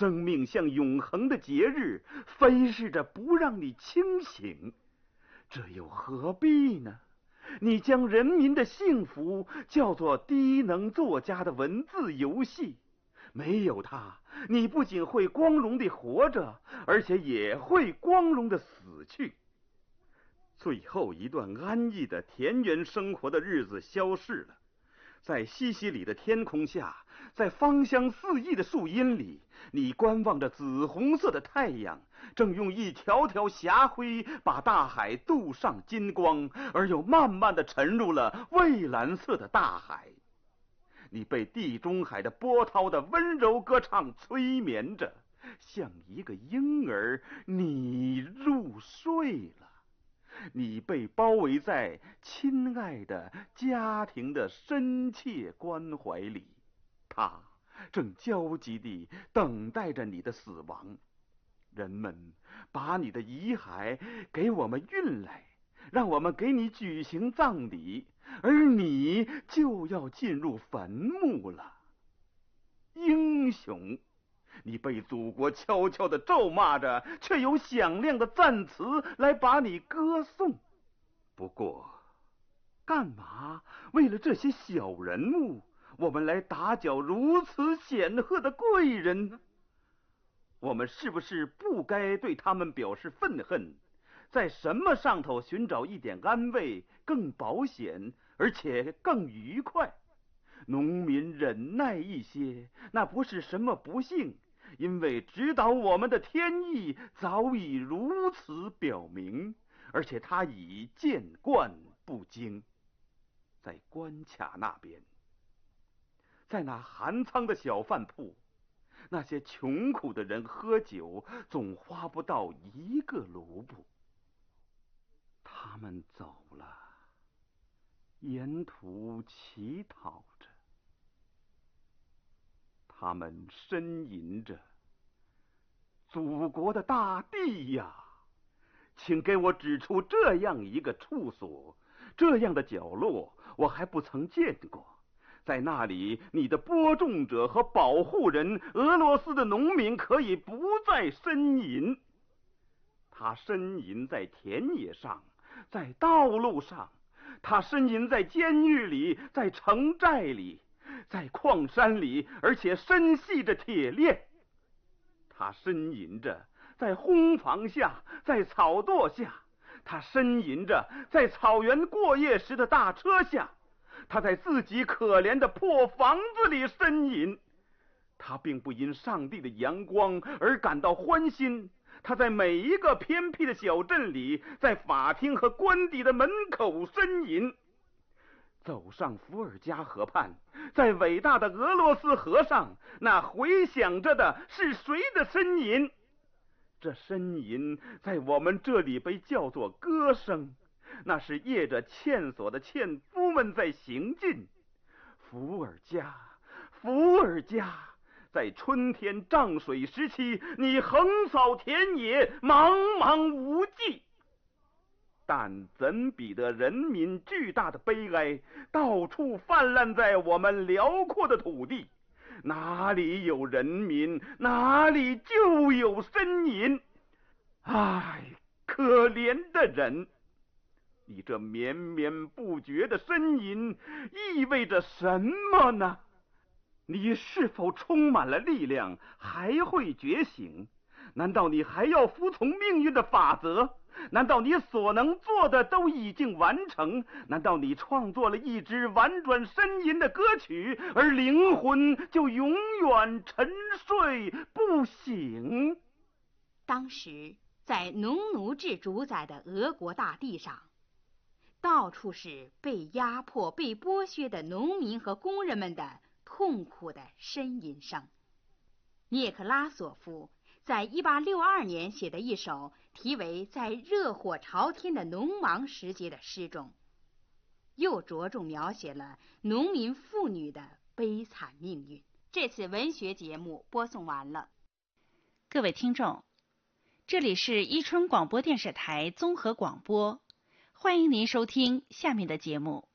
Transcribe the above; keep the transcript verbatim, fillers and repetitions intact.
生命像永恒的节日，飞逝着不让你清醒，这又何必呢？你将人民的幸福叫做低能作家的文字游戏，没有它，你不仅会光荣地活着，而且也会光荣地死去。最后一段安逸的田园生活的日子消逝了，在西西里的天空下，在芳香四溢的树荫里，你观望着紫红色的太阳，正用一条条霞辉把大海镀上金光，而又慢慢地沉入了蔚蓝色的大海。你被地中海的波涛的温柔歌唱催眠着，像一个婴儿，你入睡了。你被包围在亲爱的家庭的深切关怀里，他正焦急地等待着你的死亡。人们把你的遗骸给我们运来，让我们给你举行葬礼，而你就要进入坟墓了。英雄，你被祖国悄悄地咒骂着，却有响亮的赞词来把你歌颂。不过，干嘛为了这些小人物，我们来打搅如此显赫的贵人呢？我们是不是不该对他们表示愤恨？在什么上头寻找一点安慰，更保险，而且更愉快？农民忍耐一些，那不是什么不幸，因为指导我们的天意早已如此表明，而且他已见惯不惊。在关卡那边，在那寒仓的小饭铺，那些穷苦的人喝酒总花不到一个卢布。他们走了，沿途乞讨着，他们呻吟着，祖国的大地呀，请给我指出这样一个处所，这样的角落我还不曾见过。在那里，你的播种者和保护人俄罗斯的农民可以不再呻吟。他呻吟在田野上，在道路上，他呻吟在监狱里，在城寨里，在矿山里，而且深系着铁链。他呻吟着在烘房下，在草垛下，他呻吟着在草原过夜时的大车下，他在自己可怜的破房子里呻吟。他并不因上帝的阳光而感到欢心，他在每一个偏僻的小镇里，在法庭和官邸的门口呻吟。走上伏尔加河畔，在伟大的俄罗斯河上，那回响着的是谁的呻吟？这呻吟在我们这里被叫做歌声，那是夜着欠索的纤夫们在行进。伏尔加，伏尔加，在春天涨水时期，你横扫田野，茫茫无际。但怎比得人民巨大的悲哀到处泛滥在我们辽阔的土地？哪里有人民，哪里就有呻吟。唉，可怜的人，你这绵绵不绝的呻吟意味着什么呢？你是否充满了力量，还会觉醒？难道你还要服从命运的法则？难道你所能做的都已经完成？难道你创作了一支婉转呻吟的歌曲，而灵魂就永远沉睡不醒？ 当时在农奴制主宰的俄国大地上，到处是被压迫、被剥削的农民和工人们的痛苦的呻吟声。涅克拉索夫在一八六二年写的一首题为《在热火朝天的农忙时节》的诗中，又着重描写了农民妇女的悲惨命运。这次文学节目播送完了。 各位听众，这里是伊春广播电视台综合广播，欢迎您收听下面的节目。